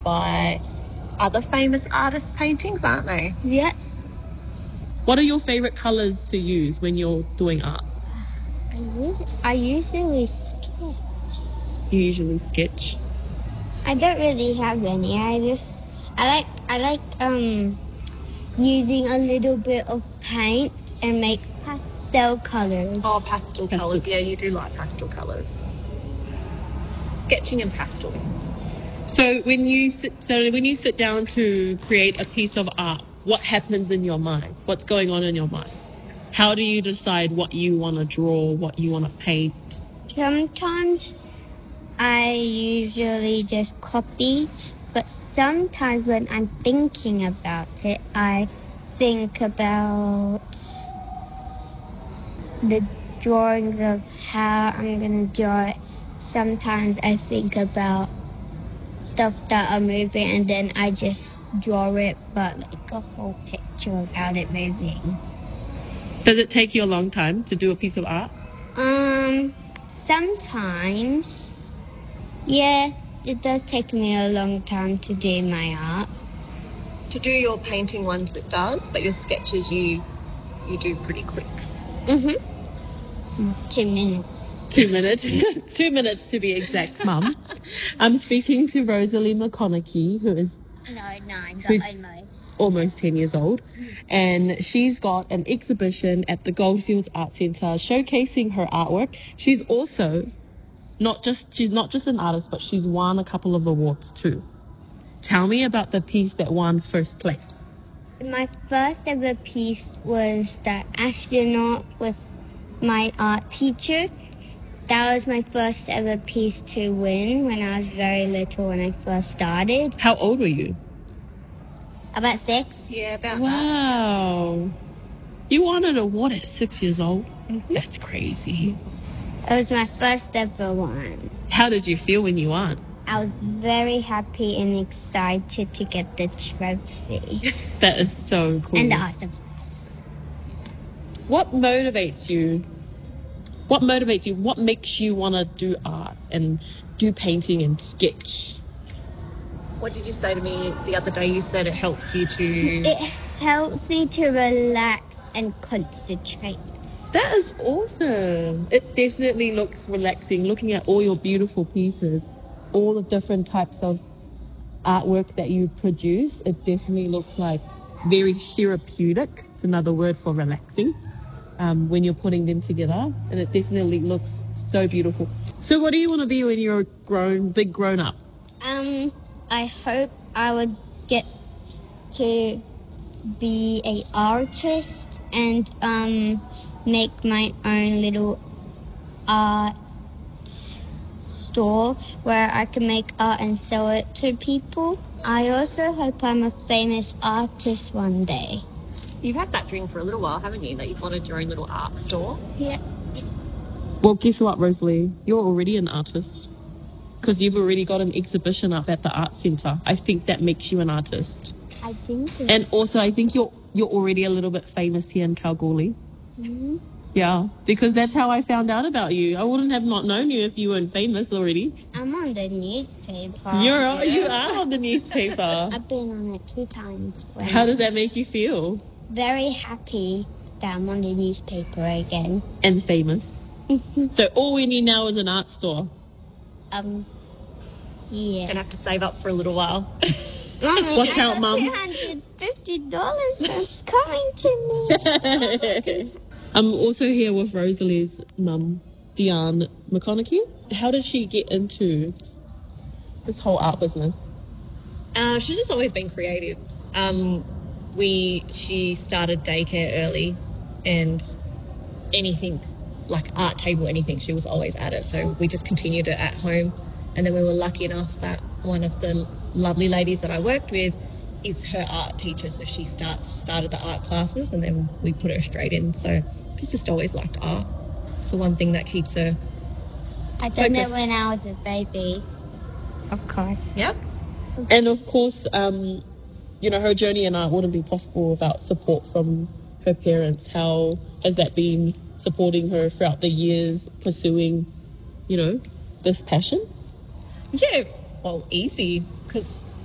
by other famous artists' paintings, aren't they? Yeah. What are your favourite colours to use when you're doing art? I usually sketch. You usually sketch. I don't really have any. I like using a little bit of paint and make pastel colours. Oh, pastel colours. Yeah, you do like pastel colours. Sketching and pastels. So when you sit down to create a piece of art, what happens in your mind? What's going on in your mind? How do you decide what you want to draw, what you want to paint? Sometimes I usually just copy, but sometimes when I'm thinking about it, I think about the drawings of how I'm going to draw it. Sometimes I think about stuff that are moving and then I just draw it, but like a whole picture without it moving. Does it take you a long time to do a piece of art? Sometimes, yeah, it does take me a long time to do my art. To do your painting ones it does, but your sketches you do pretty quick. 2 minutes. 2 minutes. 2 minutes to be exact, Mum. I'm speaking to Rosalie McConaughey, who is almost 10 years old, and she's got an exhibition at the Goldfields Art Centre showcasing her artwork. She's also she's not just an artist, but she's won a couple of awards too. Tell me about the piece that won first place. My first ever piece was the astronaut with my art teacher. That was my first ever piece to win when I was very little when I first started. How old were you? About 6. Yeah, about Wow. You won an award at 6 years old? That's crazy. It was my first ever one. How did you feel when you won? I was very happy and excited to get the trophy. That is so cool. And the art supplies. What motivates you? What makes you want to do art and do painting and sketch? What did you say to me the other day? You said it helps you to... It helps me to relax and concentrate. That is awesome. It definitely looks relaxing, looking at all your beautiful pieces, all the different types of artwork that you produce. It definitely looks like very therapeutic. It's another word for relaxing. When you're putting them together, and it definitely looks so beautiful. So what do you want to be when you're big grown up? I hope I would get to be an artist and make my own little art store where I can make art and sell it to people. I also hope I'm a famous artist one day. You've had that dream for a little while, haven't you? That you've wanted your own little art store. Yeah. Well, guess what, Rosalie? You're already an artist because you've already got an exhibition up at the art centre. I think that makes you an artist. I think so. And also, I think you're already a little bit famous here in Kalgoorlie. Mm-hmm. Yeah, because that's how I found out about you. I wouldn't have not known you if you weren't famous already. I'm on the newspaper. You are on the newspaper. I've been on it 2 times. How does that make you feel? Very happy that I'm on the newspaper again. And famous. So all we need now is an art store. Yeah. Gonna have to save up for a little while. Watch out, Mum. $250 is coming to me. I'm also here with Rosalie's mum, Diane McConaughey. How did she get into this whole art business? She's just always been creative. She started daycare early, and anything like art table, anything, she was always at it. So we just continued it at home. And then we were lucky enough that one of the lovely ladies that I worked with is her art teacher. So she started the art classes, and then we put her straight in. So she's just always liked art. It's the one thing that keeps her I done it focused. when I was a baby. Of course. Yep. And of course, her journey in art wouldn't be possible without support from her parents. How has that been supporting her throughout the years, pursuing, this passion? Yeah, well, easy, because